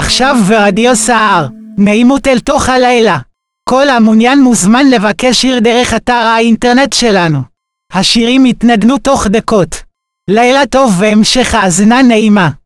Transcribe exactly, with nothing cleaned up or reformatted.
עכשיו ברדיו סער, נעימות אל תוך הלילה. כל המעוניין מוזמן לבקש שיר דרך אתר האינטרנט שלנו. השירים יתנגנו תוך דקות. לילה טוב והמשך האזנה נעימה.